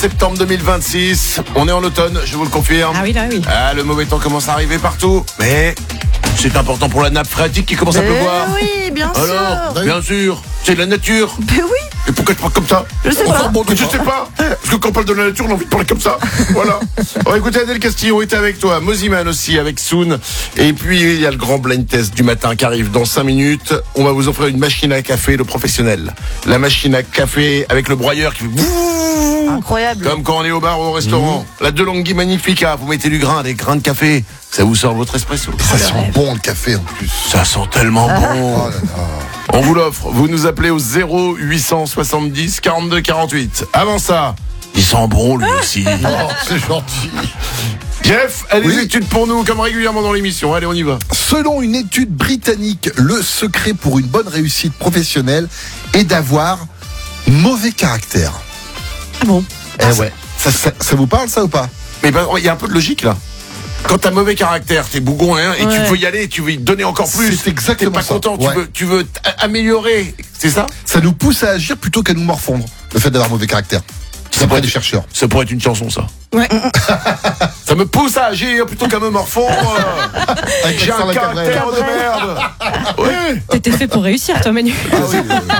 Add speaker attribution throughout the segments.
Speaker 1: septembre 2026. On est en automne, je vous le confirme.
Speaker 2: Ah oui, là, oui.
Speaker 1: Ah, le mauvais temps commence à arriver partout. Mais c'est important pour la nappe phréatique qui commence à pleuvoir.
Speaker 3: Oui, bien sûr.
Speaker 1: Alors, bien sûr, c'est la nature.
Speaker 3: Mais oui,
Speaker 1: Et pourquoi tu parles comme ça?
Speaker 3: je sais pas.
Speaker 1: Bon, je sais pas. Parce que quand on parle de la nature, on a envie de parler comme ça. Voilà. On va écouter Adèle Castillo est avec toi. Moziman aussi avec Soon. Et puis, il y a le grand blind test du matin qui arrive dans 5 minutes. On va vous offrir une machine à café, le professionnel. La machine à café avec le broyeur qui fait
Speaker 3: Incroyable.
Speaker 1: comme quand on est au bar ou au restaurant. La DeLonghi Magnifica. Vous mettez des grains de café. Ça vous sort votre espresso.
Speaker 4: Ça sent bon le café en plus.
Speaker 1: Ça sent tellement bon.
Speaker 4: Oh là là.
Speaker 1: On vous l'offre. Vous nous appelez au 0870 42 48. Avant ça, il sent bon lui aussi.
Speaker 4: Oh, c'est gentil.
Speaker 1: Jeff, a des
Speaker 4: Oui.
Speaker 1: études pour nous, comme régulièrement dans l'émission. Allez, on y va.
Speaker 4: Selon une étude britannique, le secret pour une bonne réussite professionnelle est d'avoir mauvais caractère.
Speaker 2: Ah bon?
Speaker 4: Ouais. Ça vous parle ça ou pas?
Speaker 1: Mais il y a un peu de logique là. Quand t'as mauvais caractère, t'es bougon hein, et
Speaker 2: Ouais.
Speaker 1: tu veux y aller, tu veux y donner encore plus.
Speaker 4: C'est exactement
Speaker 1: T'es pas
Speaker 4: ça.
Speaker 1: content,
Speaker 4: Ouais.
Speaker 1: tu veux améliorer. C'est ça?
Speaker 4: Ça nous pousse à agir plutôt qu'à nous morfondre, le fait d'avoir mauvais caractère. C'est après des chercheurs.
Speaker 1: Ça pourrait être une chanson, ça.
Speaker 2: Ouais.
Speaker 1: Ça me pousse à agir plutôt qu'à me morfondre.
Speaker 4: Avec
Speaker 1: J'ai un
Speaker 4: l'accent
Speaker 1: caractère de merde. Ouais.
Speaker 2: T'étais fait pour réussir, toi, Manu.
Speaker 4: Ah oui,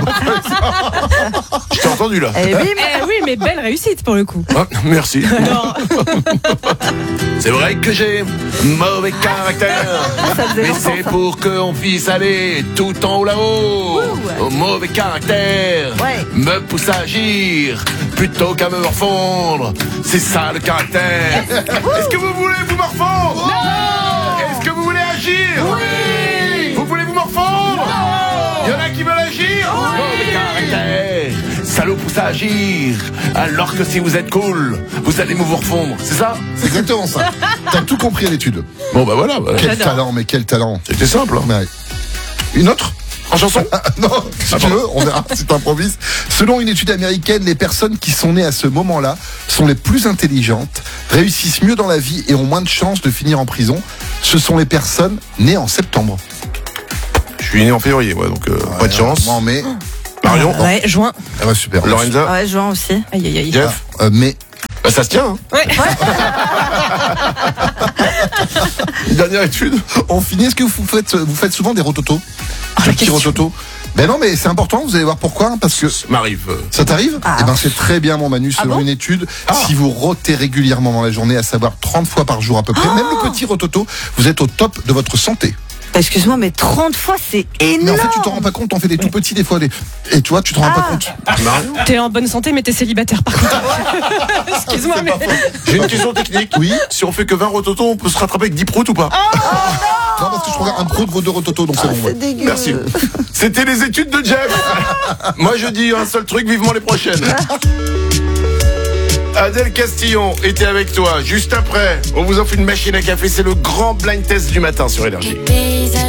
Speaker 1: Je t'ai entendu là.
Speaker 3: Eh bim.
Speaker 2: Eh oui, mais belle réussite pour le coup.
Speaker 1: Ah, merci.
Speaker 2: Alors,
Speaker 1: C'est vrai que j'ai mauvais caractère,
Speaker 3: Ça faisait
Speaker 1: mais
Speaker 3: longtemps,
Speaker 1: c'est
Speaker 3: ça.
Speaker 1: pour qu'on puisse aller tout en haut là-haut.
Speaker 3: Ouh.
Speaker 1: Au mauvais caractère
Speaker 3: Ouais.
Speaker 1: me pousse à agir plutôt qu'à me morfondre. C'est ça le caractère. Est-ce que vous voulez vous morfondre? Non. Est-ce que vous voulez agir? Oui. Vous voulez vous morfondre? Non. Il y en a qui veulent agir? Oui. Mauvais caractère, ça le pousse à agir. Alors que si vous êtes cool, vous allez vous morfondre. C'est ça?
Speaker 4: c'est exactement ça. T'as tout compris à l'étude.
Speaker 1: Bon bah voilà.
Speaker 4: Quel
Speaker 2: J'adore.
Speaker 4: talent, mais quel talent.
Speaker 1: C'était simple. Hein.
Speaker 4: Ouais. Une autre?
Speaker 1: En chanson?
Speaker 4: Non, si tu veux, on verra si t'improvises. Selon une étude américaine, les personnes qui sont nées à ce moment-là sont les plus intelligentes, réussissent mieux dans la vie et ont moins de chances de finir en prison. Ce sont les personnes nées en septembre.
Speaker 1: Je suis né en février, moi, donc pas de chance.
Speaker 4: Moi en mai.
Speaker 1: Marion?
Speaker 2: ouais, juin.
Speaker 4: Ah ouais, super.
Speaker 1: Lorenza?
Speaker 3: Ouais, Jean aussi.
Speaker 2: Aïe, aïe, aïe.
Speaker 1: Jeff?
Speaker 4: Mais
Speaker 1: Bah ça se tient, hein.
Speaker 2: Ouais.
Speaker 1: Une dernière étude?
Speaker 4: on finit. Est-ce que vous faites souvent des rototos?
Speaker 2: la
Speaker 4: Des petits
Speaker 2: question.
Speaker 4: rototos? Ben non, mais c'est important, vous allez voir pourquoi, hein, parce que
Speaker 1: Ça m'arrive.
Speaker 4: ça t'arrive?
Speaker 3: Ah.
Speaker 4: Eh ben c'est très bien mon Manu, selon
Speaker 3: bon
Speaker 4: une étude, si vous rotez régulièrement dans la journée, à savoir 30 fois par jour à peu près, même le petit rototo, vous êtes au top de votre santé.
Speaker 3: Excuse-moi, mais 30 fois, c'est
Speaker 4: Mais
Speaker 3: énorme.
Speaker 4: en fait, tu t'en rends pas compte, on fait des tout petits des fois, et tu vois, tu t'en rends pas compte.
Speaker 1: Marion?
Speaker 2: T'es en bonne santé, mais t'es célibataire par contre. Excuse-moi, mais.
Speaker 1: J'ai une question technique.
Speaker 4: Oui.
Speaker 1: Si on fait que 20 rototos, on peut se rattraper avec 10 proutes ou pas?
Speaker 4: Non, parce que je regarde un pro de vos deux rototos, donc c'est bon. ouais.
Speaker 3: C'est dégueu.
Speaker 1: Merci. C'était les études de Jeff. Moi je dis un seul truc, vivement les prochaines. Adèle Castillon était avec toi. Juste après, on vous offre une machine à café. C'est le grand blind test du matin sur Énergie.
Speaker 5: Des